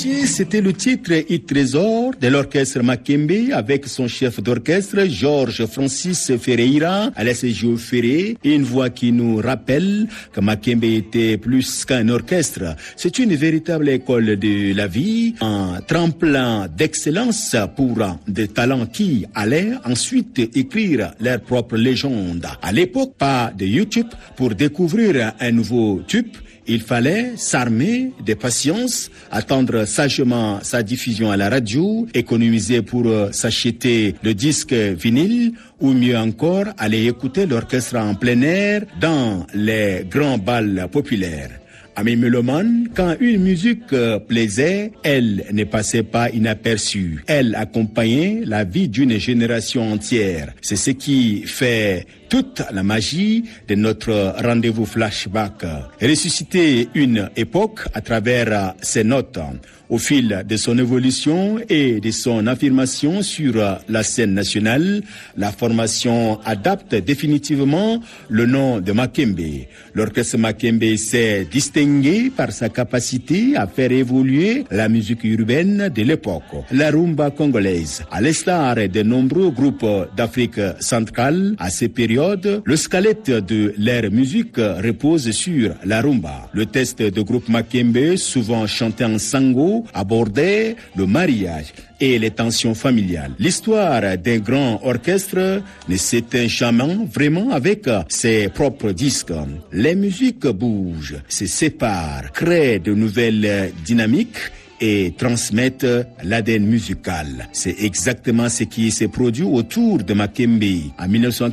Voici, c'était le titre Hit Trésor de l'orchestre Makembe avec son chef d'orchestre Georges Francis Ferreira, alias Gio Ferré, et une voix qui nous rappelle que Makembe était plus qu'un orchestre. C'est une véritable école de la vie, un tremplin d'excellence pour des talents qui allaient ensuite écrire leur propre légende. À l'époque, pas de YouTube pour découvrir un nouveau tube. Il fallait s'armer de patience, attendre sagement sa diffusion à la radio, économiser pour s'acheter le disque vinyle ou mieux encore aller écouter l'orchestre en plein air dans les grands bals populaires. Amis mélomanes, quand une musique plaisait, elle ne passait pas inaperçue. Elle accompagnait la vie d'une génération entière. C'est ce qui fait toute la magie de notre rendez-vous flashback. Ressusciter une époque à travers ses notes. Au fil de son évolution et de son affirmation sur la scène nationale, la formation adapte définitivement le nom de Makembe. L'orchestre Makembe s'est distingué par sa capacité à faire évoluer la musique urbaine de l'époque. La rumba congolaise, à l'instar de nombreux groupes d'Afrique centrale, à ces périodes, le squelette de leur musique repose sur la rumba. Le texte de groupe Makembe, souvent chanté en sango, abordait le mariage et les tensions familiales. L'histoire d'un grand orchestre ne s'éteint jamais vraiment avec ses propres disques. Les musiques bougent, se séparent, créent de nouvelles dynamiques et transmettent l'ADN musical. C'est exactement ce qui s'est produit autour de Makembe. En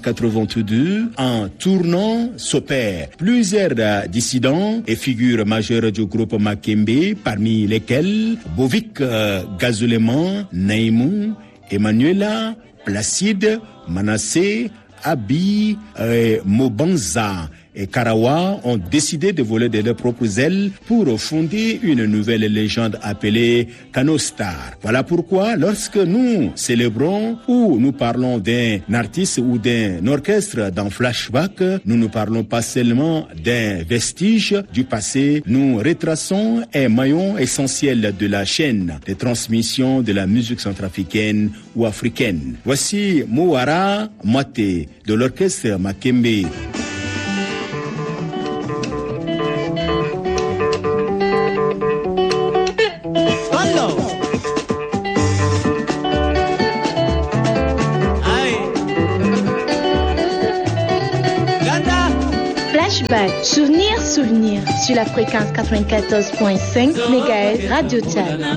1982, en tournant s'opèrent plusieurs dissidents et figures majeures du groupe Makembe, parmi lesquels Bovik Gazoleman, Naïmou, Emmanuela, Placide, Manassé, Abi, Mobanza et Karawa ont décidé de voler de leurs propres ailes pour fonder une nouvelle légende appelée Kanostar. Voilà pourquoi lorsque nous célébrons ou nous parlons d'un artiste ou d'un orchestre dans Flashback, nous ne parlons pas seulement d'un vestige du passé, nous retraçons un maillon essentiel de la chaîne de transmission de la musique centrafricaine ou africaine. Voici Mouara Mate de l'orchestre Makembe. Souvenir sur la fréquence 94.5 MHz Radio Tchad.